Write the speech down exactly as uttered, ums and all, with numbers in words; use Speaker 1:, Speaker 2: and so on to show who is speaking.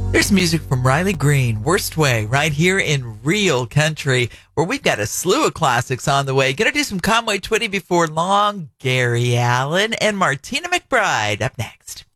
Speaker 1: There's music from Riley Green, Worst Way, right here in Real Country, where we've got a slew of classics on the way. Gonna do some Conway Twitty before long. Gary Allan and Martina McBride up next.